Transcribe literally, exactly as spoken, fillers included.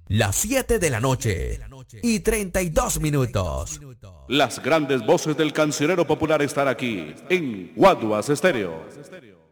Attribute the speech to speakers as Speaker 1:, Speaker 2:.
Speaker 1: Las siete de la noche y treinta y dos minutos.
Speaker 2: Las grandes voces del cancionero popular están aquí en Guaduas Estéreo.